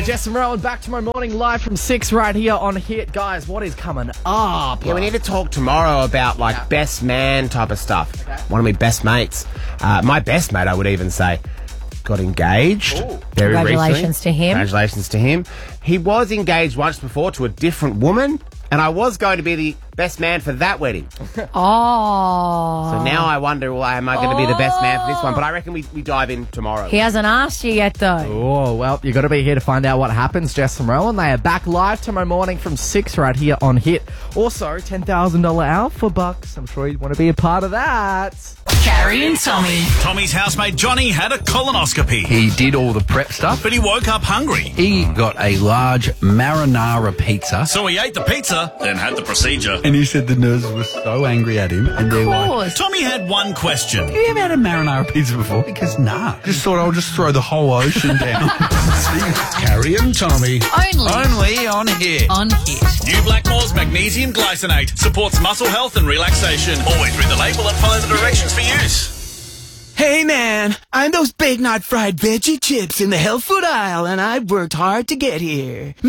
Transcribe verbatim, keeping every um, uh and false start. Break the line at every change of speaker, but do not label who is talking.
Jess and Rowan back tomorrow morning live from six right here on Hit. Guys, what is coming up?
Yeah, we need to talk tomorrow about, like,
Yeah.
best man type of stuff.
Okay.
One of my best mates, uh, my best mate, I would even say, got engaged.
Ooh.
Very
Congratulations
recently.
to him.
Congratulations to him. He was engaged once before to a different woman, and I was going to be the best man for that wedding.
Oh.
So now I wonder, well, am I going to be the best man for this one? But I reckon we, we dive in tomorrow.
He hasn't asked you yet, though.
Oh, well, you got to be here to find out what happens, Jess and Rowan. They are back live tomorrow morning from six right here on Hit. Also, ten thousand dollars Alpha Bucks. I'm sure you'd want to be a part of that.
Carrie and Tommy.
Tommy's housemate Johnny had a colonoscopy,
He did all the prep stuff.
but he woke up hungry.
He got a large marinara pizza.
So he ate the pizza, then had the procedure.
And he said the nurses were so angry at him. And they're
Of
like,
course.
Tommy had one question.
have you ever had a marinara pizza before? Because nah. Just thought I'll just throw the whole ocean down.
Carrie and Tommy.
Only
Only on here.
on Hit.
New Blackmore's magnesium glycinate supports muscle health and relaxation. Always read the label and follow the directions for use.
Hey man, I'm those big not fried veggie chips in the health food aisle and I've worked hard to get here.